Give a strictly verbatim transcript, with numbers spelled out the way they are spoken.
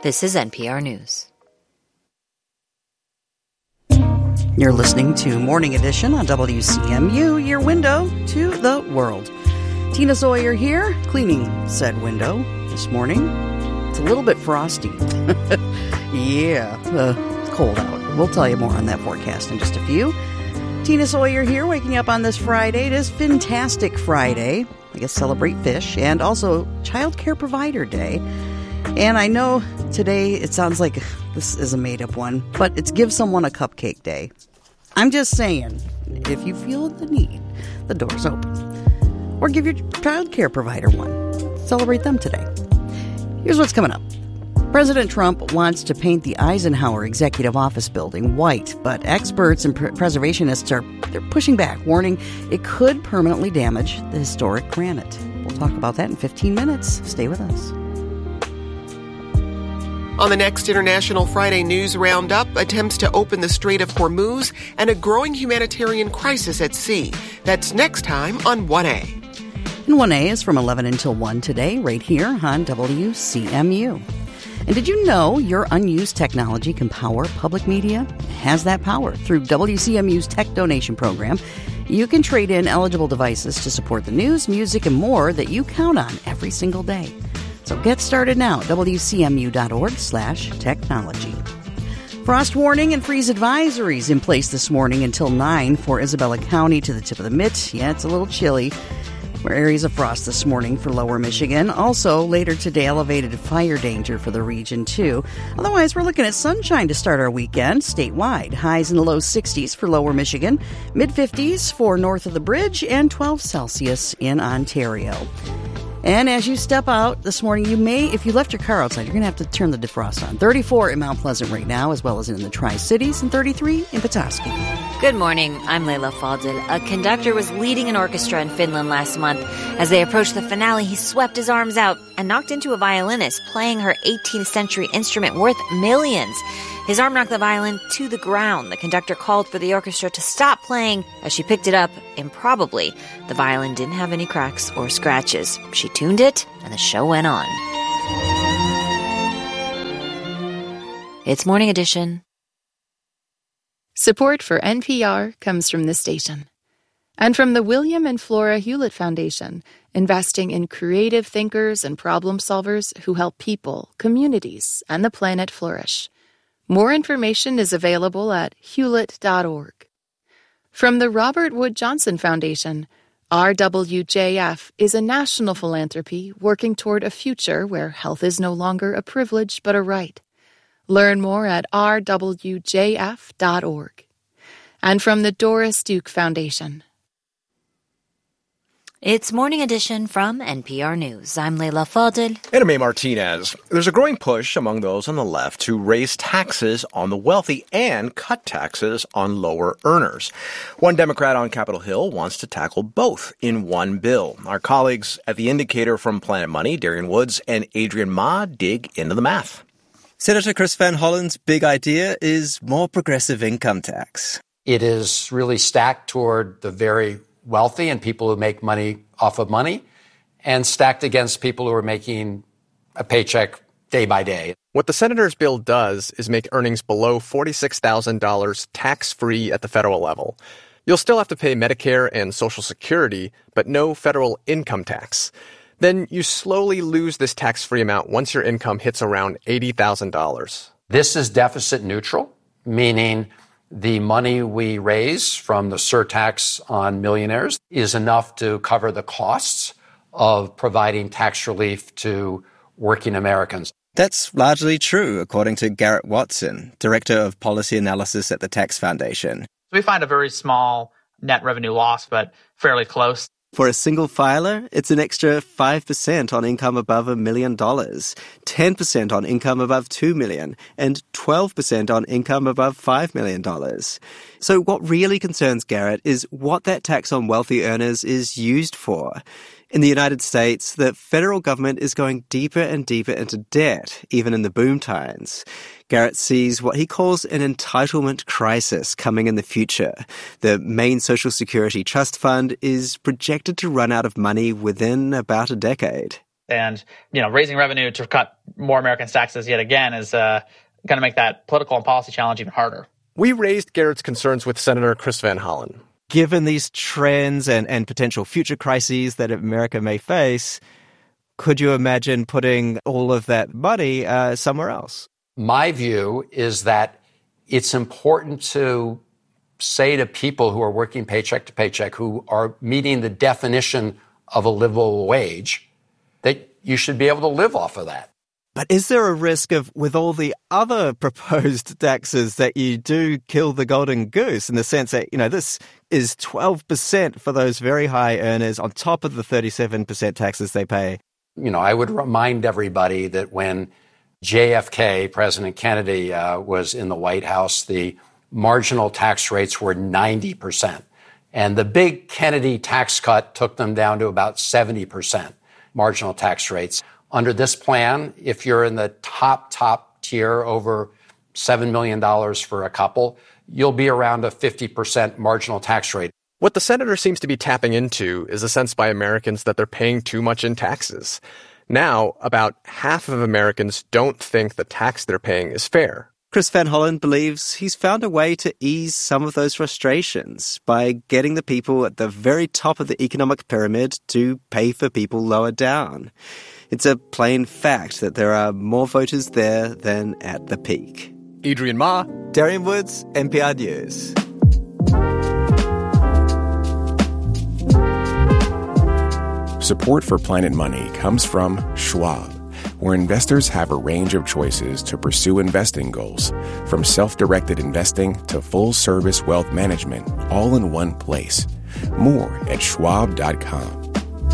This is N P R News. You're listening to Morning Edition on W C M U, your window to the world. Tina Sawyer here, cleaning said window this morning. It's a little bit frosty. yeah, uh, it's cold out. We'll tell you more on that forecast in just a few. Tina Sawyer here, waking up on this Friday. It is Fantastic Friday. I guess celebrate fish, and also Child Care Provider Day. And I know today it sounds like this is a made-up one, but it's Give Someone a Cupcake Day. I'm just saying, if you feel the need, the door's open. Or give your child care provider one. Celebrate them today. Here's what's coming up. President Trump wants to paint the Eisenhower Executive Office building white, but experts and pr- preservationists are they're pushing back, warning it could permanently damage the historic granite. We'll talk about that in fifteen minutes. Stay with us. On the next International Friday News Roundup, attempts to open the Strait of Hormuz and a growing humanitarian crisis at sea. That's next time on one A. And one A is from eleven until one today, right here on W C M U. And did you know your unused technology can power public media? It has that power through W C M U's Tech Donation Program. You can trade in eligible devices to support the news, music, and more that you count on every single day. So get started now at W C M U dot org slash technology. Frost warning and freeze advisories in place this morning until nine for Isabella County to the tip of the mitt. Yeah, it's a little chilly. We're areas of frost this morning for lower Michigan. Also, later today, elevated fire danger for the region, too. Otherwise, we're looking at sunshine to start our weekend statewide. Highs in the low sixties for lower Michigan, mid-fifties for north of the bridge, and twelve Celsius in Ontario. And as you step out this morning, you may, if you left your car outside, you're going to have to turn the defrost on. thirty-four in Mount Pleasant right now, as well as in the Tri-Cities, and thirty-three in Petoskey. Good morning. I'm Leila Fadel. A conductor was leading an orchestra in Finland last month. As they approached the finale, he swept his arms out and knocked into a violinist playing her eighteenth century instrument worth millions. His arm knocked the violin to the ground. The conductor called for the orchestra to stop playing. As she picked it up, improbably, the violin didn't have any cracks or scratches. She tuned it, and the show went on. It's Morning Edition. Support for N P R comes from this station. And from the William and Flora Hewlett Foundation, investing in creative thinkers and problem solvers who help people, communities, and the planet flourish. More information is available at hewlett dot org. From the Robert Wood Johnson Foundation, R W J F is a national philanthropy working toward a future where health is no longer a privilege but a right. Learn more at r w j f dot org. And from the Doris Duke Foundation. It's Morning Edition from N P R News. I'm Leila Fadel. And I'm May Martinez. There's a growing push among those on the left to raise taxes on the wealthy and cut taxes on lower earners. One Democrat on Capitol Hill wants to tackle both in one bill. Our colleagues at The Indicator from Planet Money, Darian Woods and Adrian Ma, dig into the math. Senator Chris Van Hollen's big idea is more progressive income tax. It is really stacked toward the very wealthy and people who make money off of money, and stacked against people who are making a paycheck day by day. What the senator's bill does is make earnings below forty-six thousand dollars tax-free at the federal level. You'll still have to pay Medicare and Social Security, but no federal income tax. Then you slowly lose this tax-free amount once your income hits around eighty thousand dollars. This is deficit neutral, meaning the money we raise from the surtax on millionaires is enough to cover the costs of providing tax relief to working Americans. That's largely true, according to Garrett Watson, Director of Policy Analysis at the Tax Foundation. We find a very small net revenue loss, but fairly close. For a single filer, it's an extra five percent on income above a million dollars, ten percent on income above two million dollars, and twelve percent on income above five million dollars. So what really concerns Garrett is what that tax on wealthy earners is used for. In the United States, the federal government is going deeper and deeper into debt, even in the boom times. Garrett sees what he calls an entitlement crisis coming in the future. The main Social Security Trust Fund is projected to run out of money within about a decade. And, you know, raising revenue to cut more Americans' taxes yet again is uh, going to make that political and policy challenge even harder. We raised Garrett's concerns with Senator Chris Van Hollen. Given these trends and, and potential future crises that America may face, could you imagine putting all of that money uh, somewhere else? My view is that it's important to say to people who are working paycheck to paycheck, who are meeting the definition of a livable wage, that you should be able to live off of that. But is there a risk of, with all the other proposed taxes, that you do kill the golden goose in the sense that, you know, this is twelve percent for those very high earners on top of the thirty-seven percent taxes they pay? You know, I would remind everybody that when J F K, President Kennedy, uh, was in the White House, the marginal tax rates were ninety percent. And the big Kennedy tax cut took them down to about seventy percent marginal tax rates. Under this plan, if you're in the top, top tier over seven million dollars for a couple, you'll be around a fifty percent marginal tax rate. What the senator seems to be tapping into is a sense by Americans that they're paying too much in taxes. Now, about half of Americans don't think the tax they're paying is fair. Chris Van Hollen believes he's found a way to ease some of those frustrations by getting the people at the very top of the economic pyramid to pay for people lower down. It's a plain fact that there are more voters there than at the peak. Adrian Ma, Darian Woods, N P R News. Support for Planet Money comes from Schwab, where investors have a range of choices to pursue investing goals, from self-directed investing to full-service wealth management, all in one place. More at schwab dot com.